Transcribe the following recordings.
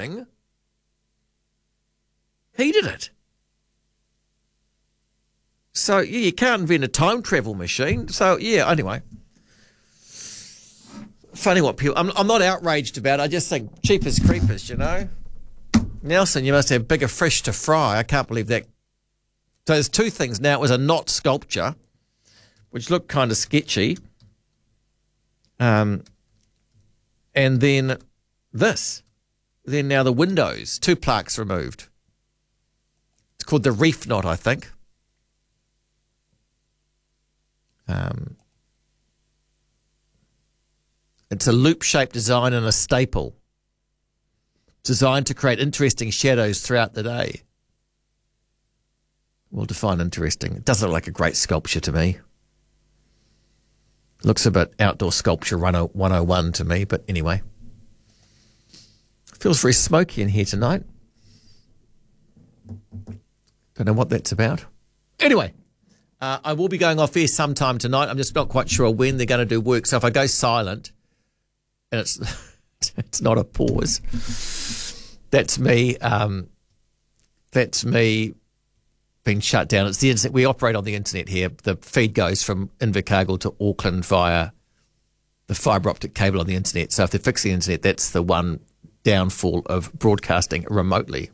thing, he did it. So, yeah, you can't invent a time travel machine. So, yeah, anyway. Funny what people... I'm not outraged about it. I just think cheap as creepers, you know. Nelson, you must have bigger fish to fry. I can't believe that. So there's two things now. It was a knot sculpture, which looked kind of sketchy. And then this. Then now the windows. 2 plaques removed. It's called the reef knot, I think. It's a loop-shaped design and a staple designed to create interesting shadows throughout the day. We'll define interesting. It doesn't look like a great sculpture to me. Looks a bit outdoor sculpture 101 to me, but anyway. Feels very smoky in here tonight. Don't know what that's about. Anyway. I will be going off air sometime tonight. I'm just not quite sure when they're going to do work. So if I go silent, and it's not a pause, that's me. That's me being shut down. It's the internet. We operate on the internet here. The feed goes from Invercargill to Auckland via the fibre optic cable on the internet. So if they fix the internet, that's the one downfall of broadcasting remotely.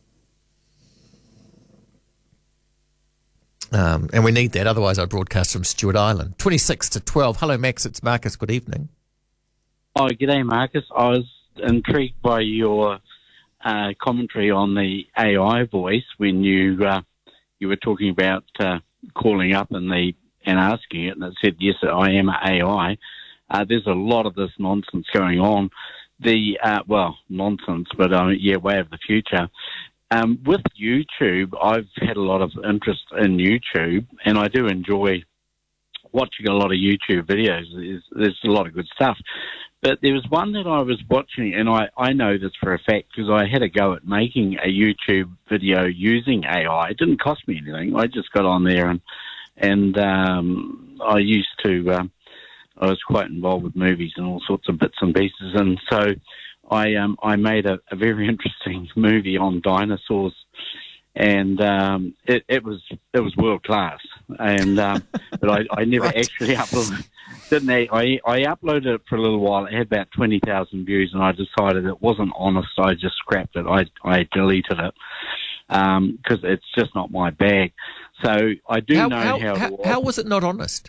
And we need that, otherwise I broadcast from Stewart Island. 26 to 12. Hello, Max. It's Marcus. Good evening. Oh, g'day, Marcus. I was intrigued by your commentary on the AI voice when you were talking about calling up and asking it, and it said, yes, I am an AI. There's a lot of this nonsense going on. Nonsense, but way of the future. With YouTube, I've had a lot of interest in YouTube, and I do enjoy watching a lot of YouTube videos. There's a lot of good stuff. But there was one that I was watching, and I know this for a fact because I had a go at making a YouTube video using AI. It didn't cost me anything. I just got on there and I used to... I was quite involved with movies and all sorts of bits and pieces, and so I made a very interesting movie on dinosaurs, and it was world class. And but I never actually uploaded. I uploaded it for a little while. It had about 20,000 views, and I decided it wasn't honest. I just scrapped it. I deleted it because it's just not my bag. So I do know how it was. How was it not honest?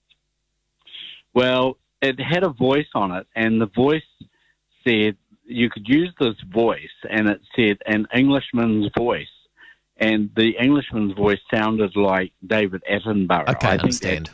Well, it had a voice on it, and the voice said you could use this voice, and it said an Englishman's voice, and the Englishman's voice sounded like David Attenborough. Okay, I understand.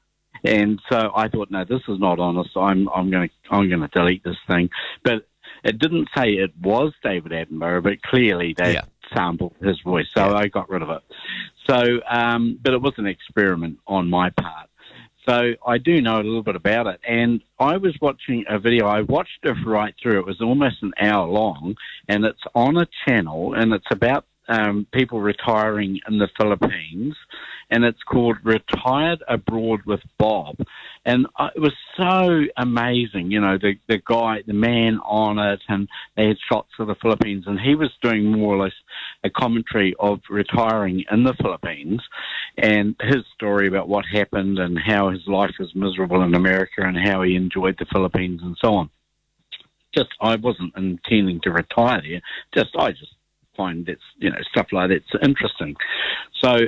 And so I thought, no, this is not honest. I'm going to delete this thing. But it didn't say it was David Attenborough, but clearly they sampled his voice, so I got rid of it. So, but it was an experiment on my part. So I do know a little bit about it. And I was watching a video. I watched it right through. It was almost an hour long, and it's on a channel, and it's about people retiring in the Philippines, and it's called Retired Abroad with Bob. And it was so amazing, you know, the man on it, and they had shots of the Philippines, and he was doing more or less a commentary of retiring in the Philippines and his story about what happened and how his life was miserable in America and how he enjoyed the Philippines and so on. I wasn't intending to retire there. I just find that, you know, stuff like that's interesting. So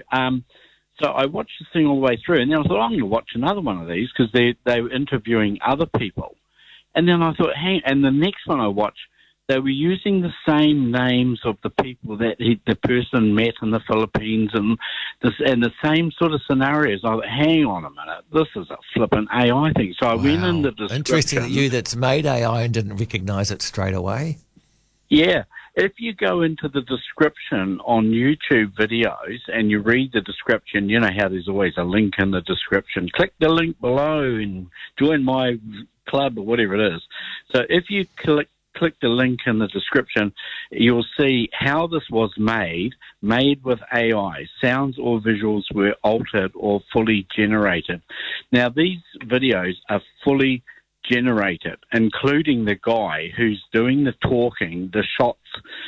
I watched the thing all the way through, and then I thought, I'm going to watch another one of these because they were interviewing other people. And then I thought, and the next one I watched, they were using the same names of the people that the person met in the Philippines and the same sort of scenarios. I thought, hang on a minute, this is a flippant AI thing. So I went in the description. Interesting that that's made AI and didn't recognise it straight away. Yeah. If you go into the description on YouTube videos and you read the description, you know how there's always a link in the description. Click the link below and join my club or whatever it is. So if you click the link in the description, you'll see how this was made with AI. Sounds or visuals were altered or fully generated. Now, these videos are fully generated, including the guy who's doing the talking, the shots